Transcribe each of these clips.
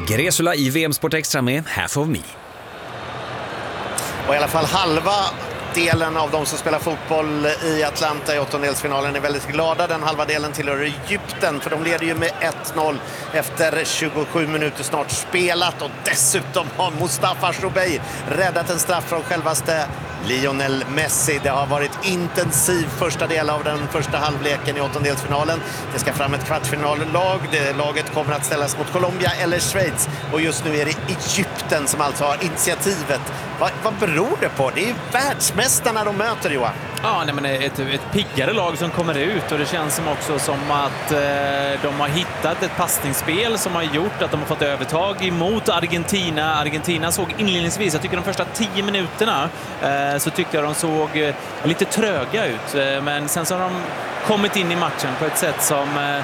Gresula i VM Sport Extra med Half of Me. Och i alla fall halva delen av de som spelar fotboll i Atlanta i åttondelsfinalen är väldigt glada. Den halva delen tillhör Egypten, för de leder ju med 1-0 efter 27 minuter snart spelat. Och dessutom har Mustafa Shobeir räddat en straff från självaste Lionel Messi. Det har varit intensiv första del av den första halvleken i åttondelsfinalen. Det ska fram ett kvartsfinallag. Det laget kommer att ställas mot Colombia eller Schweiz. Och just nu är det Egypten som alltså har initiativet. Vad beror det på? Det är ju världsmästarna de möter, Johan. Ja, nej, men ett piggare lag som kommer ut, och det känns som också som att de har hittat ett passningsspel som har gjort att de har fått övertag emot Argentina. Argentina såg inledningsvis, jag tycker de första 10 minuterna så tyckte jag de såg lite tröga ut, men sen så har de kommit in i matchen på ett sätt som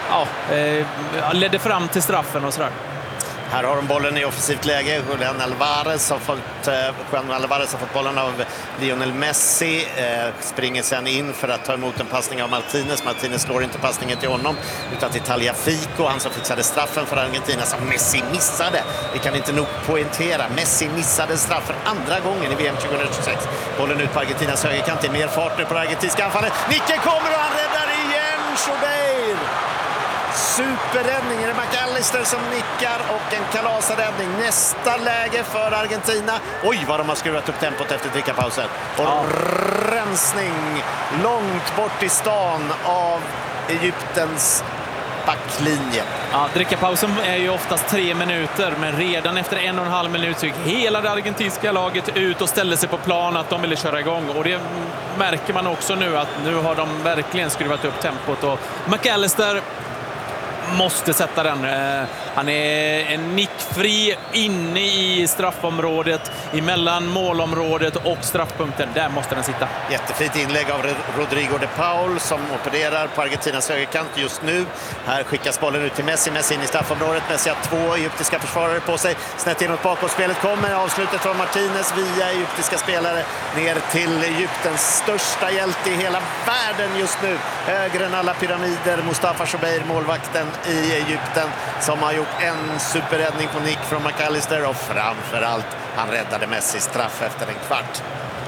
ledde fram till straffen och sådär. Här har de bollen i offensivt läge. Julian Alvarez har fått bollen av Lionel Messi. Springer sen in för att ta emot en passning av Martinez. Martinez slår inte passningen till honom utan till Tagliafico. Han som fixade straffen för Argentina som Messi missade. Vi kan inte nog poängtera. Messi missade straff för andra gången i VM 2026. Bollen ut på Argentinas högerkant. Det är mer fart nu på det argentinska anfallet. Nicken kommer och han räddar igen Shobeir. Superräddning, är det McAllister som nickar och en kalasräddning. Nästa läge för Argentina. Oj, vad de har skruvat upp tempot efter drickapausen. Och rensning långt bort i stan av Egyptens backlinje. Ja, drickapausen är ju oftast 3 minuter, men redan efter 1,5 minut så gick hela det argentinska laget ut och ställde sig på plan att de ville köra igång. Och det märker man också nu, att nu har de verkligen skruvat upp tempot. Och McAllister måste sätta den. Han är en nickfri inne i straffområdet, emellan målområdet och straffpunkten. Där måste den sitta. Jättefint inlägg av Rodrigo de Paul som opererar på Argentinas högerkant just nu. Här skickas bollen ut till Messi. Messi in i straffområdet. Messi har 2 egyptiska försvarare på sig. Snett inåt bakåt. Spelet kommer. Avslutet från Martinez via egyptiska spelare ner till Egyptens största hjälte i hela världen just nu. Högre än alla pyramider. Mustafa Shobeir, målvakten i Egypten, som har gjort en superräddning på nick från McAllister, och framförallt han räddade Messi straff efter en kvart.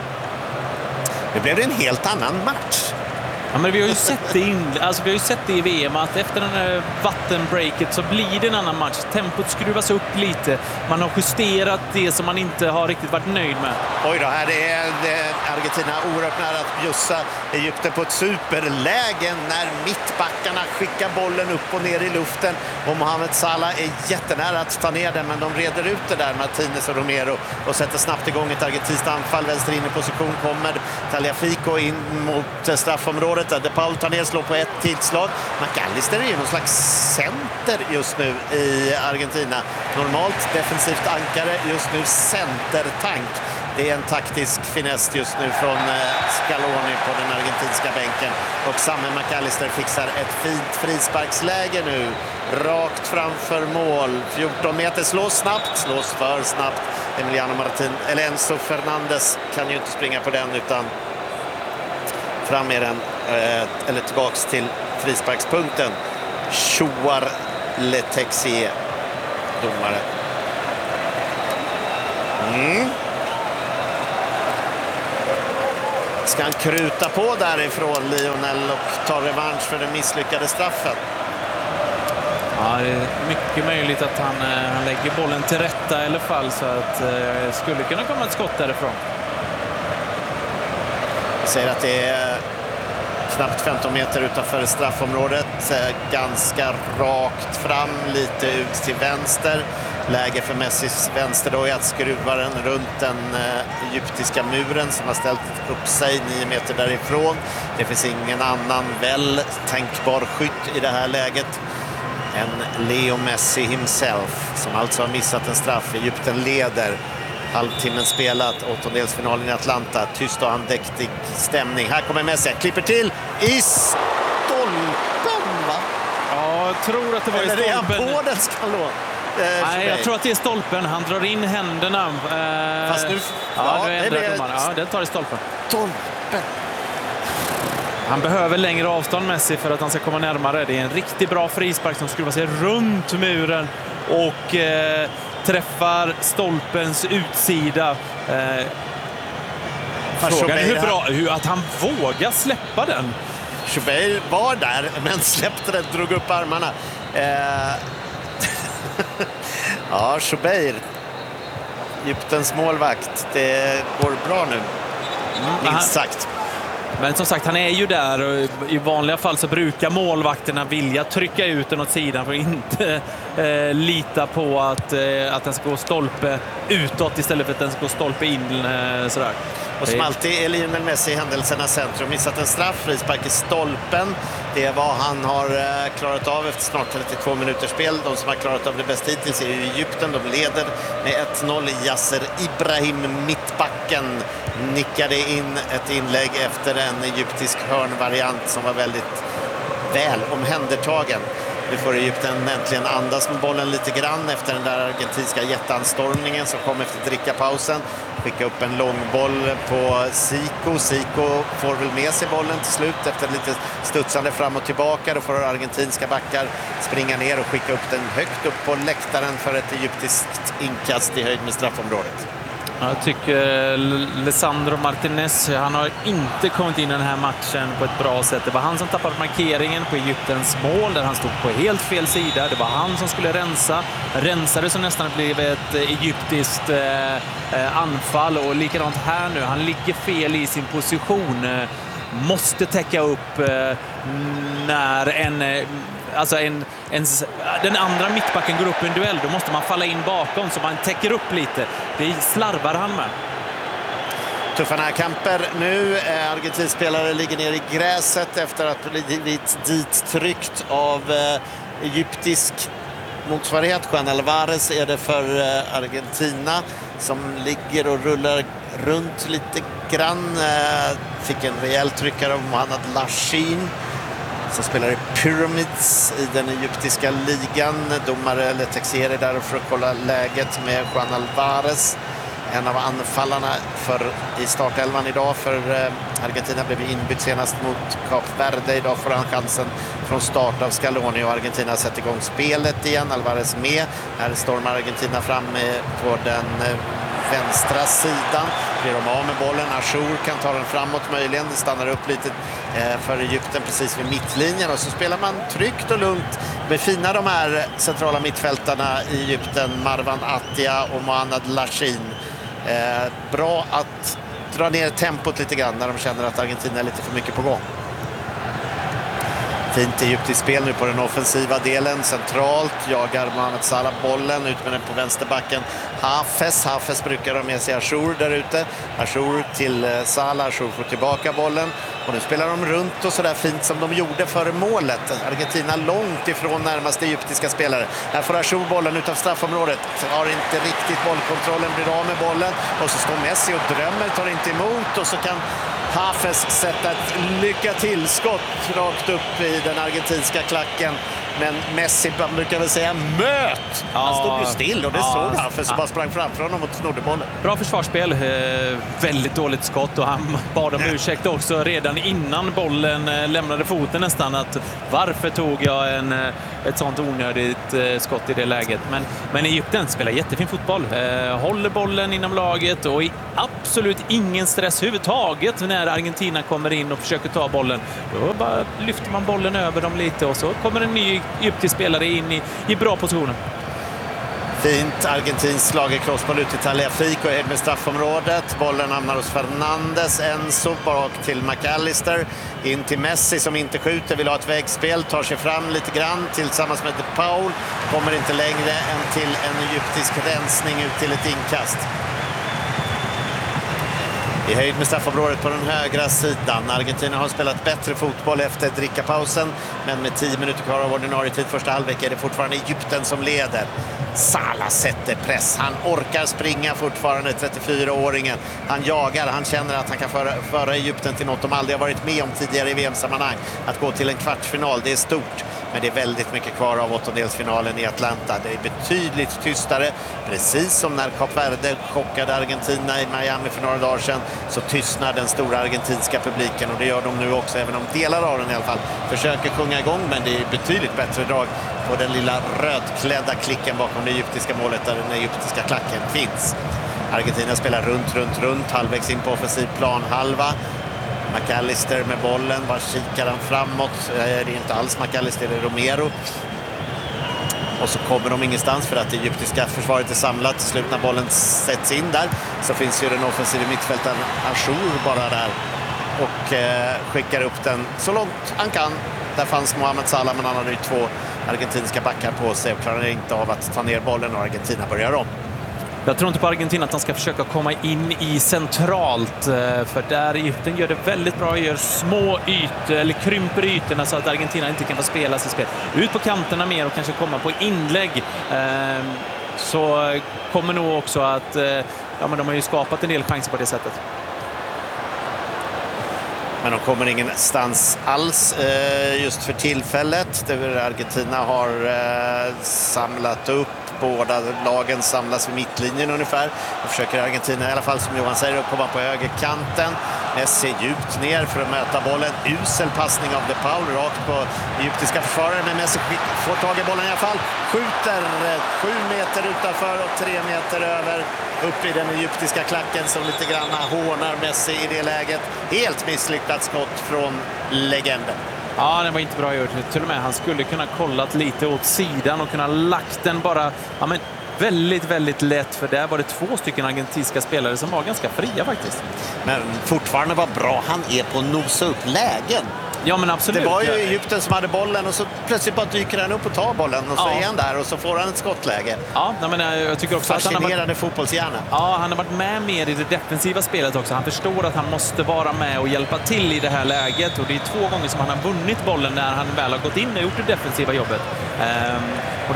Det blev en helt annan match. Ja, men vi har ju sett det i VM att efter den här vattenbreaket så blir det en annan match. Tempot skruvas upp lite. Man har justerat det som man inte har riktigt varit nöjd med. Oj då, här är Argentina oerhört nära att bjussa Egypten på ett superläge när mittbackarna skickar bollen upp och ner i luften. Och Mohamed Salah är jättenära att ta ner den, men de reder ut det där, Martinez och Romero, och sätter snabbt igång ett argentinskt anfall. Vänster in i position kommer Tagliafico in mot straffområdet. De Paul tar ner, slår på ett tillslag. McAllister är ju någon slags center just nu i Argentina. Normalt defensivt ankare, just nu centertank. Det är en taktisk finess just nu från Scaloni på den argentinska bänken. Och Samme McAllister fixar ett fint frisparksläge nu. Rakt framför mål. 14 meter, slås för snabbt. Enzo Fernandez kan ju inte springa på den, utan fram med den, eller tillbaks till frisparkspunkten. Chouar Letexier, domare. Ska han kruta på därifrån, Lionel, och ta revansch för den misslyckade straffen? Ja, det är mycket möjligt att han lägger bollen till rätta i alla fall, så att skulle kunna komma ett skott därifrån. Jag säger att det är knappt 15 meter utanför straffområdet. Ganska rakt fram, lite ut till vänster. Läge för Messis vänster då är att skruva den runt den egyptiska muren som har ställt upp sig 9 meter därifrån. Det finns ingen annan väl tänkbar skytt i det här läget än Leo Messi himself, som alltså har missat en straff. Egypten leder. Halvtimmen spelat, åttondelsfinalen i Atlanta. Tyst och andäktig stämning. Här kommer Messi, klipper till i stolpen, va? Ja, jag tror att det var i stolpen. Eller är han på den skallon? Nej, jag tror att det är stolpen. Han drar in händerna. Fast nu... det tar i stolpen. Stolpen. Han behöver längre avstånd, Messi, för att han ska komma närmare. Det är en riktigt bra frispark som skruvar sig runt muren och träffar stolpens utsida. Frågan är hur att han vågar släppa den. Shubeir var där, men släppte den, drog upp armarna. Ja, Shubeir, Egyptens målvakt, det går bra nu, minst sagt. Men som sagt, han är ju där och i vanliga fall så brukar målvakterna vilja trycka ut den åt sidan för att inte lita på att den ska gå stolpe utåt istället för att den ska gå stolpe in sådär. Och som alltid är Lionel Messi i händelsernas centrum. Missat en straff, frispark i stolpen. Det är vad han har klarat av efter snart 32 minuters spel. De som har klarat av det bäst hittills är ju Egypten. De leder med 1-0. Yasser Ibrahim, mittbacken, nickade in ett inlägg efter en egyptisk hörnvariant som var väldigt väl omhändertagen. Nu får Egypten äntligen andas med bollen lite grann efter den där argentinska jätteanstormningen som kom efter drickapausen. Skicka upp en långboll på Zico. Zico får väl med sig bollen till slut efter lite studsande fram och tillbaka. Då får argentinska backar springa ner och skicka upp den högt upp på läktaren för ett egyptiskt inkast i höjd med straffområdet. Jag tycker Lisandro Martinez, han har inte kommit in i den här matchen på ett bra sätt. Det var han som tappade markeringen på Egyptens mål där han stod på helt fel sida. Det var han som skulle rensa. Rensade som nästan blev ett egyptiskt anfall och likadant här nu. Han ligger fel i sin position. Måste täcka upp när den andra mittbacken går upp i en duell. Då måste man falla in bakom så man täcker upp lite. Det slarvar han med. Tuffa närkamper nu. Argentinspelare ligger ner i gräset efter att blivit dit tryckt av egyptisk motsvarighet. Juan Alvarez är det för Argentina som ligger och rullar runt lite grann. Fick en rejäl tryckare av Mohamed Lashin som spelar i Pyramids i den egyptiska ligan. Domare Letexier är där för att kolla läget med Juan Alvarez. En av anfallarna i startelvan idag för Argentina blev inbytt senast mot Kap Verde. Idag får han chansen från start av Scaloni och Argentina sätter igång spelet igen. Alvarez med. Här stormar Argentina fram på den vänstra sidan. Blir de av med bollen. Achour kan ta den framåt möjligen. Det stannar upp lite för Egypten precis vid mittlinjen. Och så spelar man tryggt och lugnt med fina de här centrala mittfältarna i Egypten. Marwan Attia och Mohamed Lashin. Bra att dra ner tempot lite grann när de känner att Argentina är lite för mycket på gång. Fint egyptiskt spel nu på den offensiva delen. Centralt jagar Mohamed Salah bollen ut med den på vänsterbacken. Hafez brukar ha med sig Achour där ute. Achour till Salah. Achour får tillbaka bollen. Och nu spelar de runt och sådär fint som de gjorde före målet. Argentina långt ifrån närmaste egyptiska spelare. Här får Achour bollen utav straffområdet. Har inte riktigt bollkontrollen, blir av med bollen. Och så står Messi och drömmer, tar inte emot. Och så kan Hafez sätta ett lycka tillskott rakt upp i den argentinska klacken. Men Messi brukar väl säga möt. Han stod ju still och det såg Hafez och bara sprang framför honom och snodde bollen. Bra försvarsspel, väldigt dåligt skott och han bad om ursäkt också redan innan bollen lämnade foten nästan. Att varför tog jag ett sånt onödigt skott i det läget. Men Egypten spelar jättefin fotboll. Håller bollen inom laget och absolut ingen stress överhuvudtaget när Argentina kommer in och försöker ta bollen. Då bara lyfter man bollen över dem lite och så kommer en ny egyptisk spelare in i bra positioner. Fint argentins slagerkrossboll ut till Tagliafico och med straffområdet. Bollen hamnar hos Fernandes. Enzo bak till McAllister. In till Messi som inte skjuter, vill ha ett vägspel. Tar sig fram lite grann tillsammans med De Paul. Kommer inte längre än till en egyptisk rensning ut till ett inkast. I höjd med straffområdet på den högra sidan. Argentina har spelat bättre fotboll efter drickapausen. Men med 10 minuter kvar av ordinarie tid första halvlek är det fortfarande Egypten som leder. Salah sätter press. Han orkar springa fortfarande, 34-åringen. Han jagar, han känner att han kan föra Egypten till något de aldrig har varit med om tidigare i VM-sammanhang. Att gå till en kvartsfinal, det är stort. Men det är väldigt mycket kvar av åttondelsfinalen i Atlanta. Det är betydligt tystare. Precis som när Kap Verde chockade Argentina i Miami för några dagar sedan så tystnar den stora argentinska publiken. Och det gör de nu också, även om delar av den i alla fall försöker sjunga igång. Men det är betydligt bättre drag på den lilla rödklädda klicken bakom det egyptiska målet där den egyptiska klacken finns. Argentina spelar runt, halvvägs in på offensiv plan halva. McAllister med bollen, var kikar han framåt? Det är inte alls McAllister, det är Romero. Och så kommer de ingenstans för att det egyptiska försvaret är samlat. Till slut när bollen sätts in där så finns ju den offensiva mittfältaren Achour bara där och skickar upp den så långt han kan. Där fanns Mohamed Salah, men han hade ju 2 argentinska backar på sig och klarar inte av att ta ner bollen, och Argentina börjar om. Jag tror inte på Argentina att de ska försöka komma in i centralt, för där Egypten gör det väldigt bra, gör små ytor eller krymper ytorna så att Argentina inte kan få spela sitt spel. Ut på kanterna mer och kanske komma på inlägg, så kommer nog också att men de har ju skapat en del chanser på det sättet. Men de kommer ingenstans alls just för tillfället. Argentina har samlat upp. Båda lagen samlas vid mittlinjen ungefär. Och försöker Argentina i alla fall, som Johan säger, att komma på högerkanten. Messi djupt ner för att möta bollen. Usel passning av De Paul rakt på egyptiska försvarare. Men Messi får tag i bollen i alla fall. Skjuter 7 meter utanför och 3 meter över. Upp i den egyptiska klacken som lite grann hånar Messi i det läget. Helt misslyckat skott från legenden. Ja, det var inte bra gjort. Till och med han skulle kunna kollat lite åt sidan och kunna lagt den bara väldigt, väldigt lätt, för där var det 2 stycken argentinska spelare som var ganska fria faktiskt. Men fortfarande var bra han är på att nosa upp lägen. Ja, men absolut. Det var ju Egypten som hade bollen och så plötsligt bara dyker han upp och tar bollen och så är han där och så får han ett skottläge. Ja, men jag tycker också fascinerande att han fotbollshjärna. Ja, han har varit med mer i det defensiva spelet också. Han förstår att han måste vara med och hjälpa till i det här läget, och det är 2 gånger som han har vunnit bollen när han väl har gått in och gjort det defensiva jobbet. Och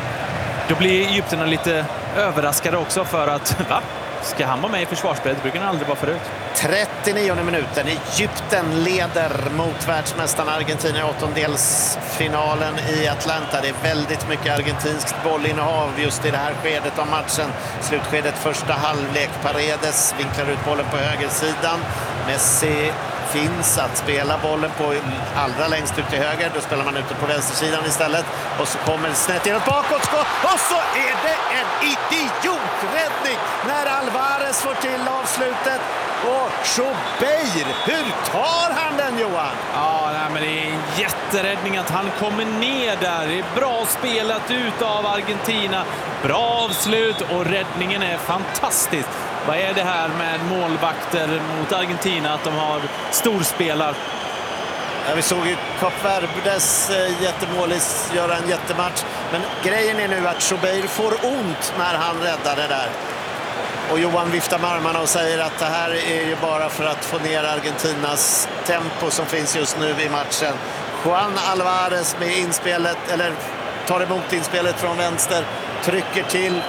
då blir Egypterna lite överraskade också, för att ska han vara med i försvarsspelet? Det brukar han aldrig vara förut. 39:e minuten. Egypten leder mot världsmästarna Argentina i åttondelsfinalen i Atlanta. Det är väldigt mycket argentinskt bollinnehav just i det här skedet av matchen. Slutskedet första halvlek. Paredes vinklar ut bollen på högersidan. Messi finns att spela bollen på allra längst ut till höger. Då spelar man ute på vänstersidan istället. Och så kommer snett inåt bakåtskott. Och så är det en idioträddning när Alvarez får till avslutet. Och Chobeir, hur tar han den, Johan? Ja, men det är en jätteräddning att han kommer ner där. Det är bra spelat ut av Argentina. Bra avslut och räddningen är fantastisk. Vad är det här med målvakter mot Argentina, att de har storspelar? Ja, vi såg ju Kap Verdes jättemålis göra en jättematch. Men grejen är nu att Chobeir får ont när han räddar det där. Och Johan viftar med armarna och säger att det här är ju bara för att få ner Argentinas tempo som finns just nu i matchen. Juan Alvarez med inspelet, eller tar emot inspelet från vänster, trycker till.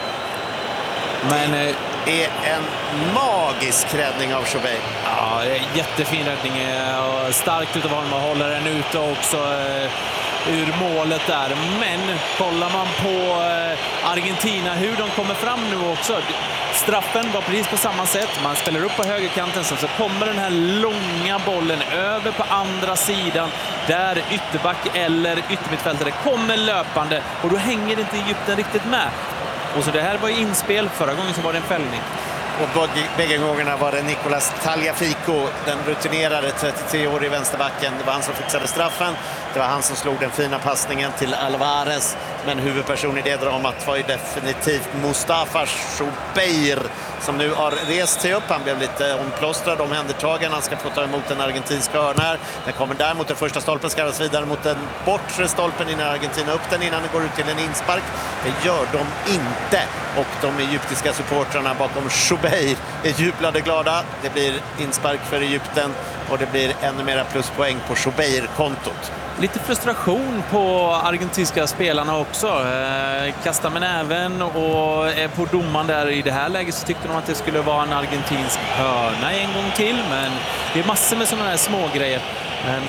Men är en magisk räddning av Chobeir. Ja, jättefin räddning och starkt utav honom och håller den ute också ur målet där. Men kollar man på Argentina, hur de kommer fram nu också. Straffen var precis på samma sätt. Man spelar upp på högerkanten, så kommer den här långa bollen över på andra sidan där ytterback eller yttermittfältare kommer löpande, och då hänger inte Egypten riktigt med. Och så det här var inspel, förra gången så var det en fällning. Och bägge gångerna var det Nicolas Tagliafico, den rutinerade 33-årige vänsterbacken. Det var han som fixade straffen. Det var han som slog den fina passningen till Alvarez. Men huvudperson i det dramat var ju definitivt Mustafa Chobeir, som nu har rest sig upp. Han blev lite omplåstrad, omhändertagen. Han ska få ta emot en argentinsk hörna här. Den kommer där mot den första stolpen, ska röras vidare mot den bortre stolpen innan Argentina upp den, innan det går ut till en inspark. Det gör de inte. Och de egyptiska supportrarna bakom Chobeir är jublade glada. Det blir inspark för Egypten och det blir ännu mera pluspoäng på Chobeir-kontot. Lite frustration på argentinska spelarna också. Kastar med näven och är på domaren där. I det här läget så tyckte de att det skulle vara en argentinsk hörna en gång till. Men det är massor med sådana här små grejer.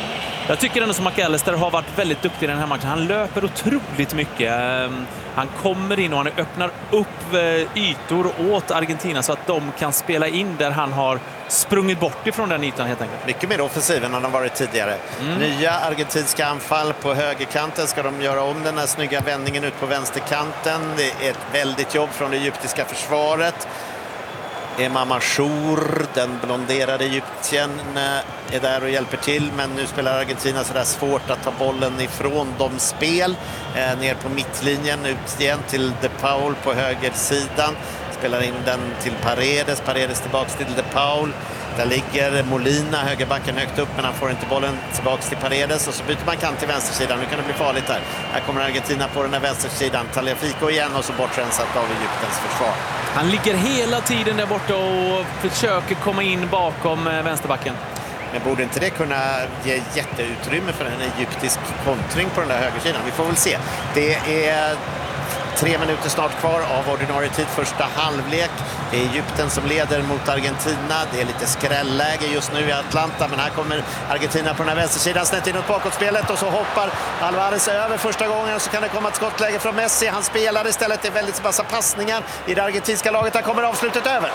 Jag tycker ändå som McAllister har varit väldigt duktig i den här matchen. Han löper otroligt mycket. Han kommer in och han öppnar upp ytor åt Argentina så att de kan spela in där han har sprungit bort ifrån den ytan helt enkelt. Mycket mer offensiv än han har varit tidigare. Nya argentinska anfall på högerkanten. Ska de göra om den här snygga vändningen ut på vänsterkanten? Det är ett väldigt jobb från det egyptiska försvaret. Emma Mashour, den blonderade egyptien, är där och hjälper till, men nu spelar Argentina så där svårt att ta bollen ifrån dem spel. Ner på mittlinjen, ut igen till De Paul på högersidan. Spelar in den till Paredes, Paredes tillbaks till De Paul. Där ligger Molina, högerbacken högt upp, men han får inte bollen tillbaks till Paredes. Och så byter man kant till vänstersidan. Nu kan det bli farligt här. Här kommer Argentina på den här vänstersidan. Tagliafico igen och så bortrensat av Egyptens försvar. Han ligger hela tiden där borta och försöker komma in bakom vänsterbacken. Men borde inte det kunna ge jätteutrymme för en egyptisk kontring på den där högersidan? Vi får väl se. Det är 3 minuter snart kvar av ordinarie tid, första halvlek. Det är Egypten som leder mot Argentina. Det är lite skrälläge just nu i Atlanta, men här kommer Argentina på den här vänstersidan snett inåt bakåtspelet och så hoppar Alvarez över första gången och så kan det komma ett skottläge från Messi. Han spelar istället, det är väldigt massa passningar i det argentinska laget. Där kommer avslutet över.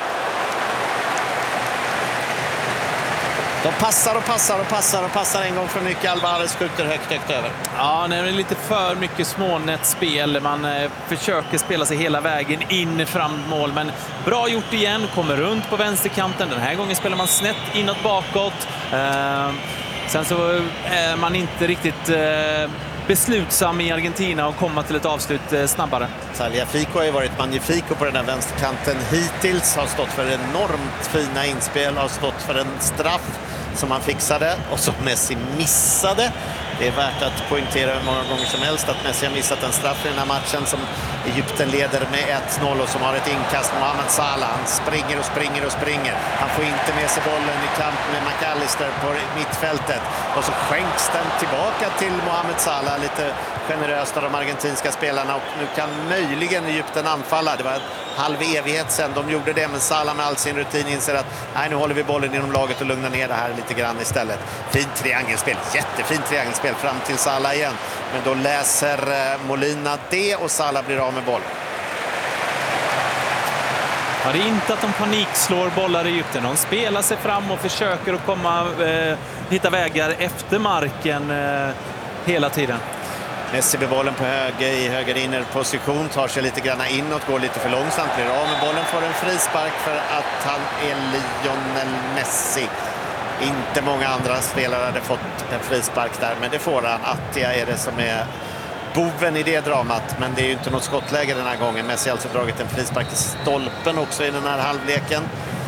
De passar och passar och passar och passar en gång för mycket. Alvarez skjuter högt över. Ja, det är lite för mycket smånätspel. Man försöker spela sig hela vägen in fram mål, men bra gjort igen. Kommer runt på vänsterkanten. Den här gången spelar man snett inåt bakåt. Sen så är man inte riktigt beslutsam i Argentina att komma till ett avslut snabbare. Tagliafico har ju varit magnifiko på den här vänsterkanten hittills. Har stått för enormt fina inspel. Har stått för en straff som han fixade och som Messi missade. Det är värt att poängtera hur många gånger som helst att Messi har missat en straff i den här matchen som Egypten leder med 1-0 och som har ett inkast. Mohamed Salah, han springer och springer och springer. Han får inte med sig bollen i kamp med McAllister på mittfältet. Och så skänks den tillbaka till Mohamed Salah lite generöst av de argentinska spelarna. Och nu kan möjligen Egypten anfalla. Det var en halv evighet sedan de gjorde det, men Salah med all sin rutin inser att nej, nu håller vi bollen inom laget och lugnar ner det här lite grann istället. Fint triangelspel, jättefint triangelspel fram till Salah igen. Men då läser Molina det och Salah blir av med bollen. Ja, det är inte att de panikslår bollar i Egypten. De spelar sig fram och försöker att hitta vägar efter marken hela tiden. Messi med bollen på höger innerposition, tar sig lite grann inåt, går lite för långsamt, blir av med bollen, får en frispark för att han är Lionel Messi. Inte många andra spelare hade fått en frispark där, men det får han. Attia är det som är boven i det dramat, men det är ju inte något skottläge den här gången. Messi har alltså dragit en frispark i stolpen också i den här halvleken.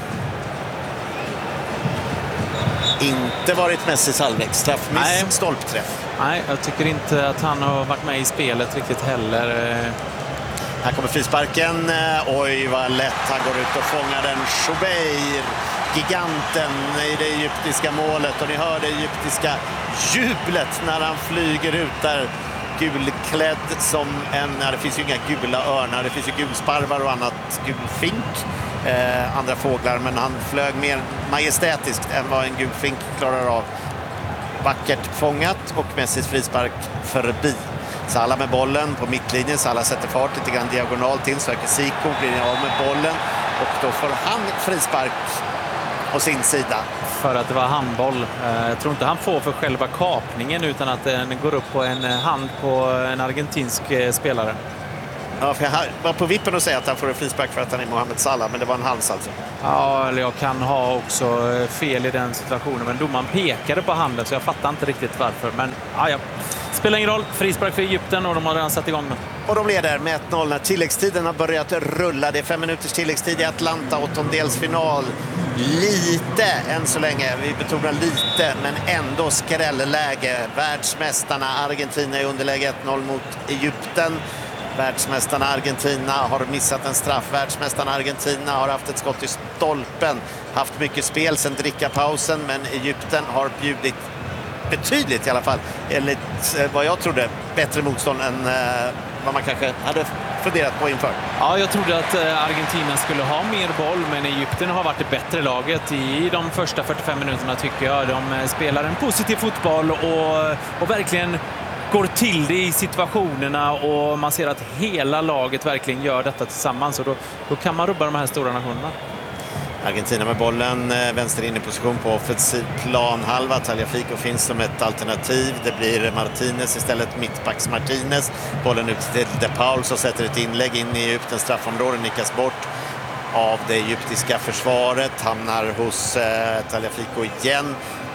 Inte varit Messis halvlek. Straffmiss, stolpträff. Nej, jag tycker inte att han har varit med i spelet riktigt heller. Här kommer frisparken. Oj, vad lätt han går ut och fångar den. Choubeir, giganten i det egyptiska målet. Och ni hör det egyptiska jublet när han flyger ut där. Gulklädd som det finns ju inga gula örnar. Det finns ju gulsparvar och annat. Gulfink. Andra fåglar, men han flög mer majestätiskt än vad en gulfink klarar av. Vackert fångat och Messis frispark förbi. Salah med bollen på mittlinjen. Salah sätter fart lite grann diagonalt till. Söker Zico, blir av med bollen. Och då får han frispark på sin sida. För att det var handboll. Jag tror inte han får för själva kapningen utan att den går upp på en hand på en argentinsk spelare. Ja, för jag var på vippen att säga att han får en frispark för att han är Mohamed Salah, men det var en hals alltså. Ja, eller jag kan ha också fel i den situationen, men domaren pekade på handen så jag fattar inte riktigt varför. Men ja. Spelar ingen roll, frispark för Egypten och de har redan satt igång nu. Och de leder med 1-0 när tilläggstiden har börjat rulla. Det är 5 minuters tilläggstid i Atlanta, åttondelsfinal. Lite än så länge, vi betonar lite, men ändå skrälläge. Världsmästarna Argentina i underläge 1-0 mot Egypten. Världsmästarna Argentina har missat en straff. Världsmästarna Argentina har haft ett skott i stolpen. Haft mycket spel sedan drickapausen, men Egypten har bjudit betydligt i alla fall. Enligt vad jag trodde bättre motstånd än vad man kanske hade funderat på inför. Ja, jag trodde att Argentina skulle ha mer boll, men Egypten har varit det bättre laget i de första 45 minuterna tycker jag. De spelar en positiv fotboll och verkligen går till det i situationerna, och man ser att hela laget verkligen gör detta tillsammans, och då kan man rubba de här stora nationerna. Argentina med bollen, vänster in i position på offensiv planhalva. Tagliafico finns som ett alternativ. Det blir Martinez istället, mittbacks Martinez. Bollen ut till De Paul som sätter ett inlägg in i Egyptens straffområde, nickas bort av det egyptiska försvaret. Hamnar hos Tagliafico igen.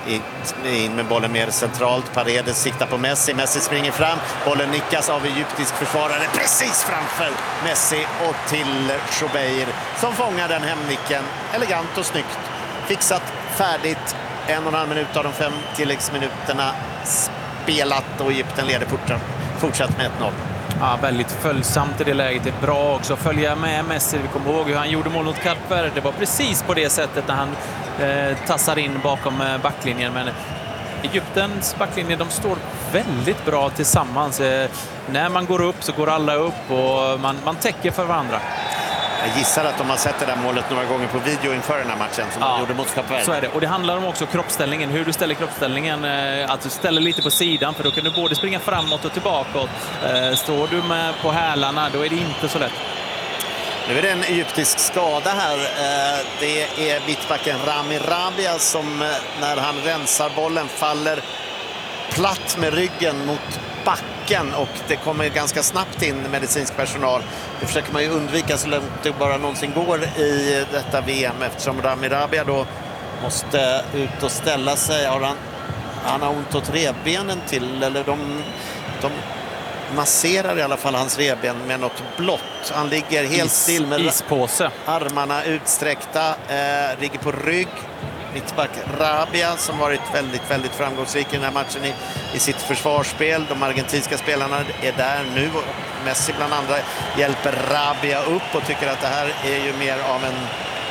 In med bollen mer centralt. Paredes siktar på Messi. Messi springer fram. Bollen nickas av egyptisk försvarare precis framför Messi och till Schubeir som fångar den hemnicken. Elegant och snyggt. Fixat, färdigt. 1,5 minut av de 5 tilläggsminuterna spelat och Egypten leder fortsatt med 1-0. Ja, väldigt följsamt i det läget. Det är bra också att följa med Messi. Vi kommer ihåg hur han gjorde mål mot Kap Verde. Det var precis på det sättet när han tassar in bakom backlinjen. Men Egyptens backlinje, de står väldigt bra tillsammans. När man går upp så går alla upp och man täcker för varandra. Jag gissar att de har sett det där målet några gånger på video inför den här matchen som de gjorde mot Kap Verde. Så är det. Och det handlar om också kroppsställningen. Hur du ställer kroppsställningen. Att du ställer lite på sidan, för då kan du både springa framåt och tillbaka. Står du med på hälarna, då är det inte så lätt. Nu är det en egyptisk skada här. Det är mittbacken Rami Rabia som när han rensar bollen faller platt med ryggen mot backen, och det kommer ganska snabbt in medicinsk personal. Det försöker man ju undvika så långt det bara någonsin går i detta VM, eftersom Rami Rabia då måste ut och ställa sig. Han har ont åt revbenen till, eller de masserar i alla fall hans revben med något blått. Han ligger helt still med ispåse. Armarna utsträckta, ligger på rygg. Mittback Rabia som varit väldigt, väldigt framgångsrik i den här matchen i sitt försvarsspel. De argentinska spelarna är där nu. Messi bland andra hjälper Rabia upp och tycker att det här är ju mer av en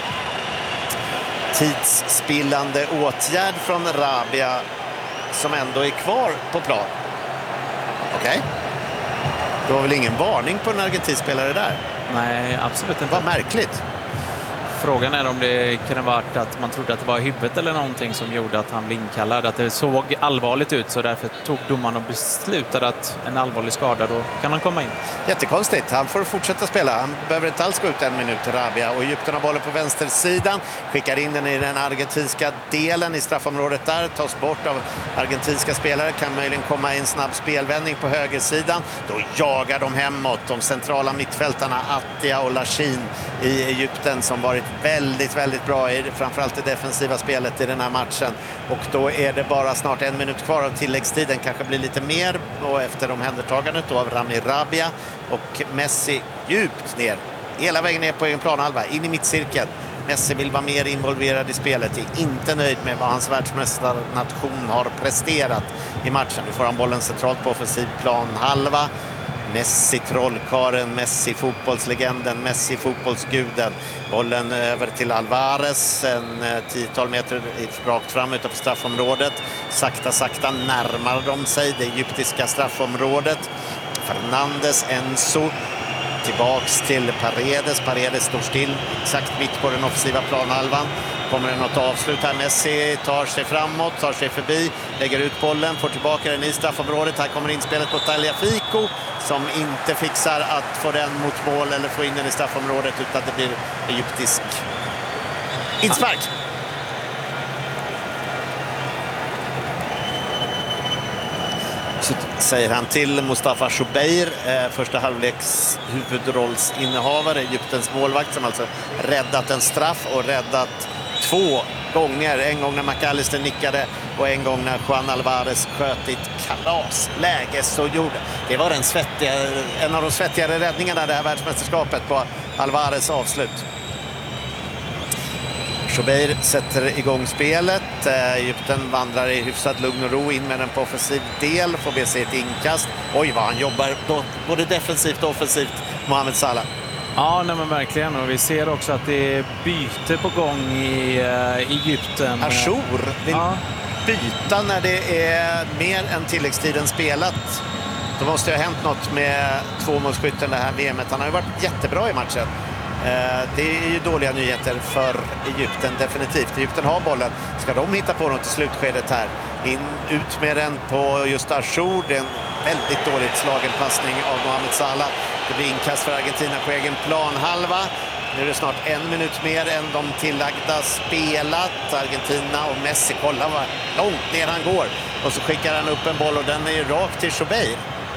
tidsspillande åtgärd från Rabia som ändå är kvar på plan. Okej. Det var väl ingen varning på en argentinsk spelare där? Nej, absolut inte. Vad märkligt. Frågan är om det kunde varit att man trodde att det var huvudet eller någonting som gjorde att han blev inkallad. Att det såg allvarligt ut, så därför tog domaren och beslutade att en allvarlig skada, då kan han komma in. Jättekonstigt. Han får fortsätta spela. Han behöver inte alls gå ut 1 minut till Rabia. Och Egypten har bollen på vänstersidan. Skickar in den i den argentinska delen i straffområdet där. Tas bort av argentinska spelare. Kan möjligen komma i en snabb spelvändning på högersidan. Då jagar de hemåt. De centrala mittfältarna Attia och Lachin i Egypten som varit väldigt, väldigt bra i framförallt det defensiva spelet i den här matchen. Och då är det bara snart 1 minut kvar av tilläggstiden. Kanske blir lite mer, och efter omhändertagandet då av Rami Rabia och Messi djupt ner. Hela vägen ner på egen planhalva, in i mittcirkeln. Messi vill vara mer involverad i spelet. Är inte nöjd med vad hans världsmästarnation har presterat i matchen. Nu får han bollen centralt på offensiv planhalva. Messi trollkaren, Messi fotbollslegenden, Messi fotbollsguden. Bollen över till Alvarez, en 10-tal meter rakt fram utanför straffområdet. Sakta närmar de sig det egyptiska straffområdet. Fernandes, Enzo. Tillbaks till Paredes står still exakt mitt på den offensiva planhalvan. Kommer det något avslut här? Messi tar sig framåt, tar sig förbi, lägger ut bollen, får tillbaka den i straffområdet. Här kommer inspelet på Tagliafico som inte fixar att få den mot mål eller få in den i straffområdet, utan det blir egyptisk inspark. Så säger han till Mustafa Schubeir, första halvleks huvudrollsinnehavare, Egyptens målvakt, som alltså räddat en straff och räddat 2 gånger. En gång när McAllister nickade och en gång när Juan Alvarez sköt i ett kalasläge. Så gjorde det var en av de svettigare räddningarna det här världsmästerskapet på Alvarez avslut. Schubeir sätter igång spelet. Egypten vandrar i hyfsat lugn och ro in med den på offensiv del. Får be sig ett inkast. Oj vad han jobbar både defensivt och offensivt, Mohamed Salah. Ja, nej, men verkligen. Och vi ser också att det är byte på gång i Egypten. Achour vill byta när det är mer än tilläggstiden spelat Då måste det ha hänt något med tvåmålsskytten det här VMet. Han har ju varit jättebra i matchen. Det är ju dåliga nyheter för Egypten, definitivt. Egypten har bollen. Ska de hitta på något i slutskedet här? Ut med den på just Achour. Det är en väldigt dåligt slagen passning av Mohamed Salah. Det blir inkast för Argentina på egen planhalva. Nu är det snart 1 minut mer än de tillagda spelat. Argentina och Messi, kolla vad långt ner han går. Och så skickar han upp en boll och den är ju rakt till Choubeir.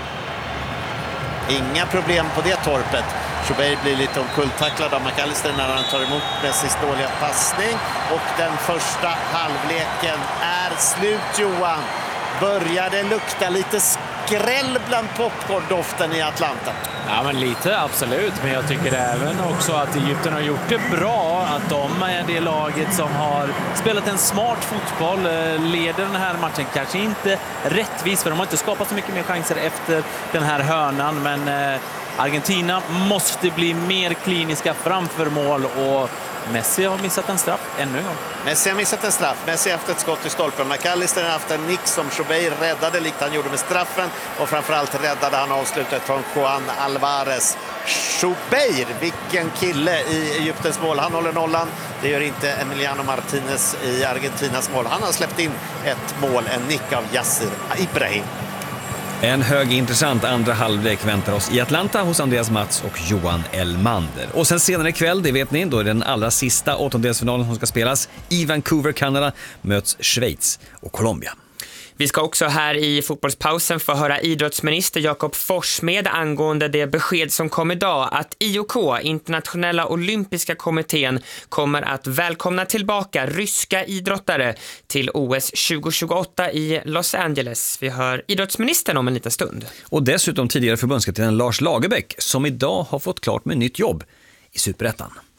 Inga problem på det torpet. Choubeir blir lite omkulltacklad av McAllister när han tar emot Messis dåliga passning. Och den första halvleken är slut, Johan. Började lukta lite skräll bland popcorndoften i Atlanta. Ja, men lite, absolut. Men jag tycker även också att Egypten har gjort det bra. Att de är det laget som har spelat en smart fotboll, leder den här matchen. Kanske inte rättvis, för de har inte skapat så mycket mer chanser efter den här hörnan. Men Argentina måste bli mer kliniska framför mål, och Messi har missat en straff ännu en gång. Messi har missat en straff. Messi har haft ett skott i stolpen. McAllister har haft en nick som Choubeir räddade, likt han gjorde med straffen. Och framförallt räddade han avslutet från Juan Alvarez. Choubeir, vilken kille i Egyptens mål. Han håller nollan. Det gör inte Emiliano Martinez i Argentinas mål. Han har släppt in ett mål, en nick av Yasser Ibrahim. En högintressant andra halvlek väntar oss i Atlanta hos Andreas Mats och Johan Elmander. Och sen senare ikväll, det vet ni, då är den allra sista åttondelsfinalen som ska spelas. I Vancouver, Kanada, möts Schweiz och Colombia. Vi ska också här i fotbollspausen få höra idrottsminister Jakob Forssmed angående det besked som kom idag att IOK, Internationella Olympiska kommittén, kommer att välkomna tillbaka ryska idrottare till OS 2028 i Los Angeles. Vi hör idrottsministern om en liten stund. Och dessutom tidigare förbundskapten Lars Lagerbäck, som idag har fått klart med nytt jobb i Superettan.